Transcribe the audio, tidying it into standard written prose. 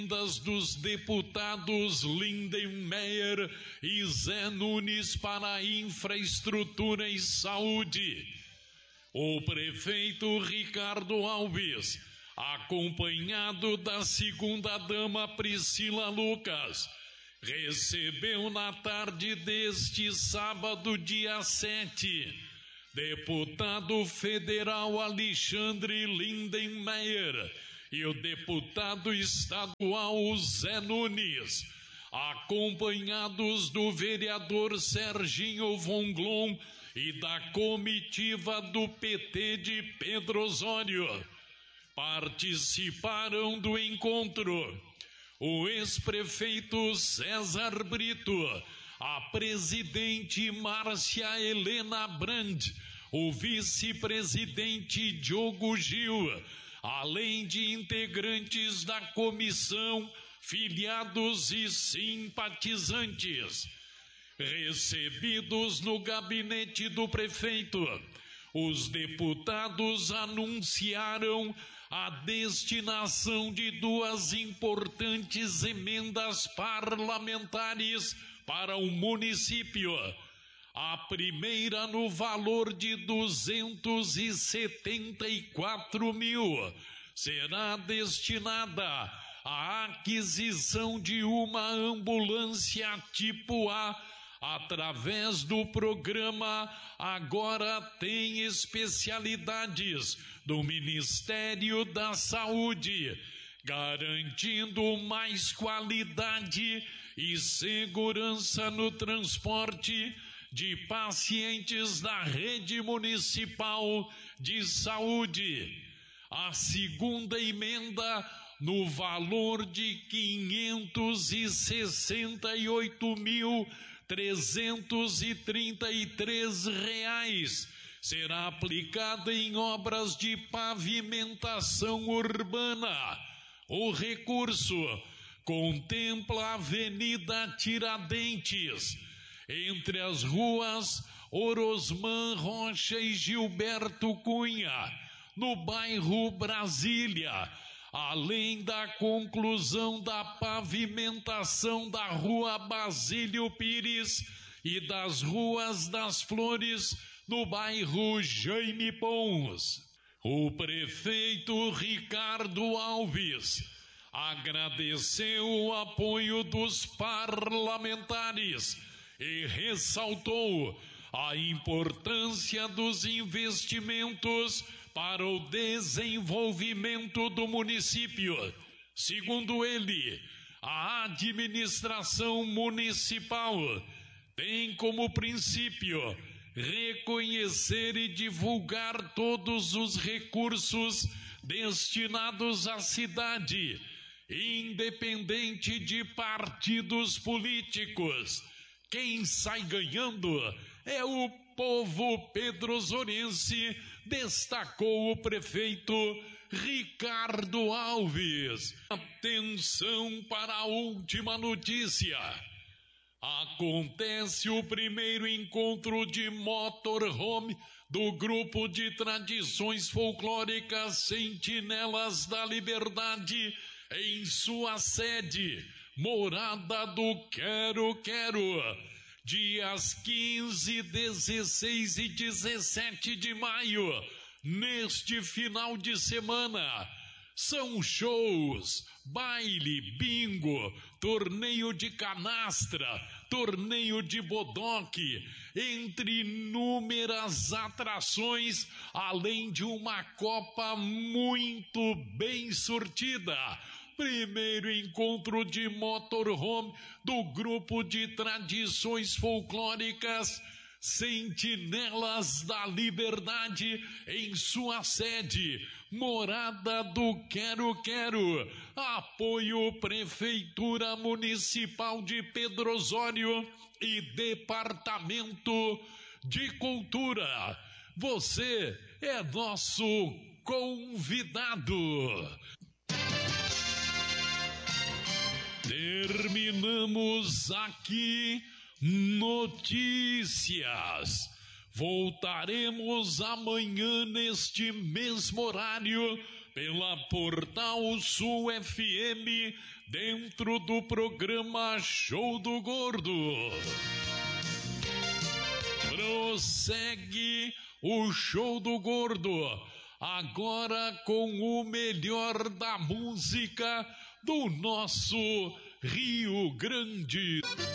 dos deputados Lindenmayer e Zé Nunes para a infraestrutura e saúde. O prefeito Ricardo Alves, acompanhado da segunda-dama Priscila Lucas, recebeu na tarde deste sábado, dia 7, deputado federal Alexandre Lindenmayer e o deputado estadual Zé Nunes, acompanhados do vereador Serginho Vonglon e da comitiva do PT de Pedro Osório. Participaram do encontro o ex-prefeito César Brito, a presidente Márcia Helena Brand, o vice-presidente Diogo Gil, além de integrantes da comissão, filiados e simpatizantes. Recebidos no gabinete do prefeito, os deputados anunciaram a destinação de 2 importantes emendas parlamentares para o município. A primeira no valor de 274 mil será destinada à aquisição de uma ambulância tipo A através do programa Agora Tem Especialidades do Ministério da Saúde, garantindo mais qualidade e segurança no transporte de pacientes da rede municipal de saúde. A segunda emenda no valor de R$568.333 será aplicada em obras de pavimentação urbana. O recurso contempla a Avenida Tiradentes, entre as ruas Orosmã Rocha e Gilberto Cunha, no bairro Brasília, além da conclusão da pavimentação da Rua Basílio Pires e das Ruas das Flores, no bairro Jaime Pons. O prefeito Ricardo Alves agradeceu o apoio dos parlamentares e ressaltou a importância dos investimentos para o desenvolvimento do município. Segundo ele, a administração municipal tem como princípio reconhecer e divulgar todos os recursos destinados à cidade, independente de partidos políticos. Quem sai ganhando é o povo pedrosorense, destacou o prefeito Ricardo Alves. Atenção para a última notícia. Acontece o primeiro encontro de motorhome do grupo de tradições folclóricas Sentinelas da Liberdade em sua sede, Morada do Quero Quero, dias 15, 16 e 17 de maio, neste final de semana. São shows, baile, bingo, torneio de canastra, torneio de bodoque, entre inúmeras atrações, além de uma copa muito bem sortida. Primeiro encontro de motorhome do grupo de tradições folclóricas Sentinelas da Liberdade em sua sede, Morada do Quero Quero. Apoio Prefeitura Municipal de Pedro Osório e Departamento de Cultura. Você é nosso convidado. Terminamos aqui notícias. Voltaremos amanhã neste mesmo horário pela Portal Sul FM dentro do programa Show do Gordo. Prossegue o Show do Gordo, agora com o melhor da música do nosso Rio Grande.